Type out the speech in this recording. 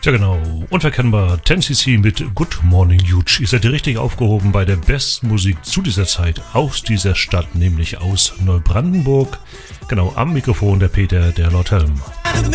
Ja genau, unverkennbar 10cc mit Good Morning Huge. Ihr seid hier richtig aufgehoben bei der besten Musik zu dieser Zeit aus dieser Stadt, nämlich aus Neubrandenburg. Genau, am Mikrofon der Peter, der Lord Helm.